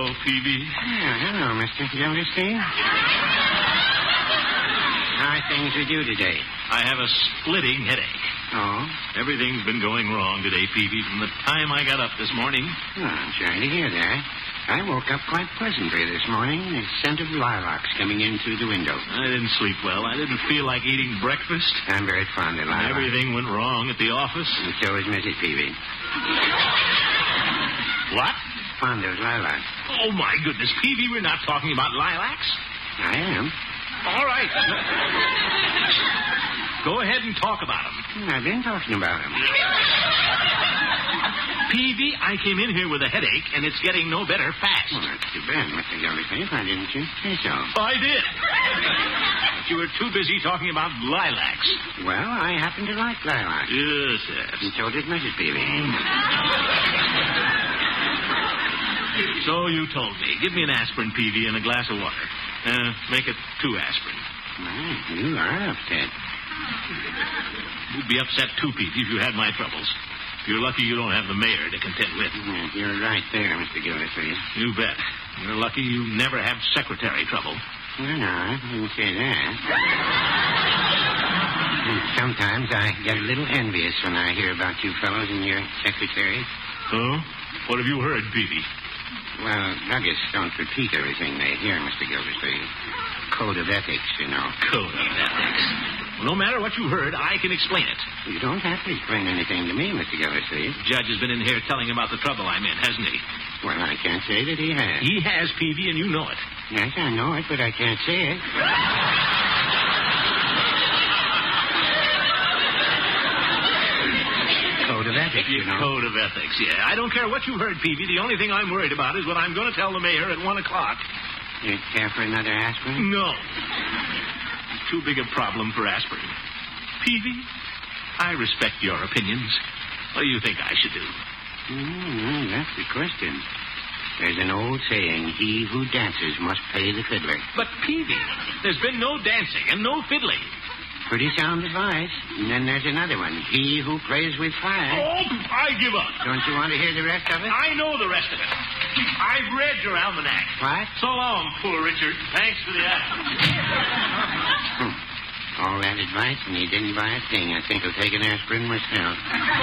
Peavy. Hello, Mr. Gildersleeve. How are things with you today? I have a splitting headache. Oh? Everything's been going wrong today, Peavy, from the time I got up this morning. Oh, I'm sorry to hear that. I woke up quite pleasantly this morning. The scent of lilacs coming in through the window. I didn't sleep well. I didn't feel like eating breakfast. I'm very fond of lilacs. Everything went wrong at the office. And so is Mrs. Peavy. What? Fond of lilacs. Oh, my goodness, Peavy, we're not talking about lilacs. I am. All right. Go ahead and talk about them. I've been talking about them. Peavy, I came in here with a headache, and it's getting no better fast. Well, that's too bad, Mr. Gildersleeve. Why didn't you say so? I did. But you were too busy talking about lilacs. Well, I happen to like lilacs. Yes. And so did Mrs. Peavy. So you told me. Give me an aspirin, Peavy, and a glass of water. Make it 2 aspirin. Well, you are upset. You'd be upset, too, Peavy, if you had my troubles. You're lucky you don't have the mayor to contend with. Yes, you're right there, Mr. Gildersleeve. You bet. You're lucky you never have secretary trouble. Well, no, I didn't say that. Sometimes I get a little envious when I hear about you fellows and your secretary. Oh? What have you heard, Peavy? Well, nuggists don't repeat everything they hear, Mr. Gildersleeve. Code of ethics, you know. Code of ethics. Well, no matter what you heard, I can explain it. You don't have to explain anything to me, Mr. Gildersleeve. The judge has been in here telling about the trouble I'm in, hasn't he? Well, I can't say that he has. He has, Peavy, and you know it. Yes, I know it, but I can't say it. Code of ethics, you know. Code of ethics, yeah. I don't care what you heard, Peavy. The only thing I'm worried about is what I'm going to tell the mayor at 1 o'clock. You care for another aspirin? No. Too big a problem for aspirin. Peavy, I respect your opinions. What do you think I should do? That's the question. There's an old saying, he who dances must pay the fiddler. But, Peavy, there's been no dancing and no fiddling. Pretty sound advice. And then there's another one. He who plays with fire. Oh, I give up. Don't you want to hear the rest of it? I know the rest of it. I've read your almanac. What? So long, poor Richard. Thanks for the aspirin. All that advice, and he didn't buy a thing. I think I'll take an aspirin myself.